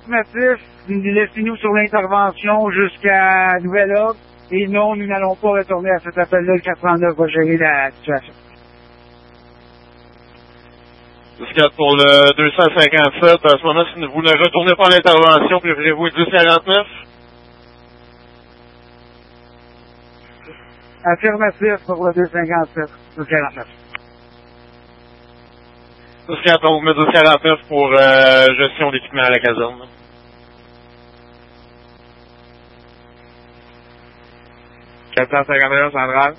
affirmatif, laissez-nous sur l'intervention jusqu'à nouvel ordre. Et non, nous n'allons pas retourner à cet appel-là. Le 409 va gérer la situation. 10-4 pour le 257. À ce moment, si vous ne retournez pas à l'intervention, préférez-vous le 10-49? Affirmatif pour le 257. 249. 10-4, on vous met 249 pour gestion d'équipement à la caserne. « 451 central.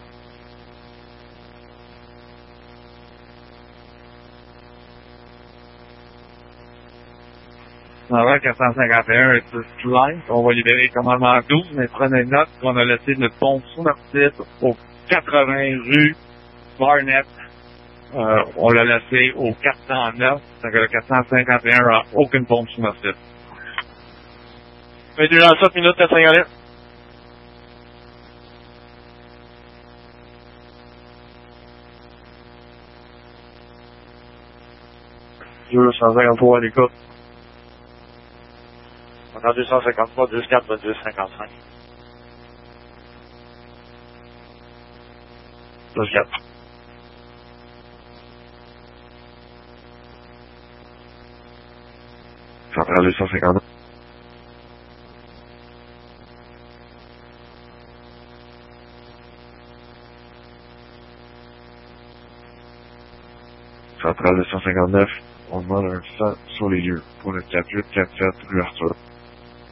Central 451 est tout line. On va libérer le commandement 12, mais prenez note qu'on a laissé notre pompe sous notre titre au 80 rue Barnett. On l'a laissé au 409, donc le 451 n'a aucune pompe sous notre titre. 22 minutes, 451. Je 253 à l'écoute. Encore 253, 204, 255. 204. Central 259. Central 259, on demande un 100 sur les lieux pour le 4847 rue Arthur.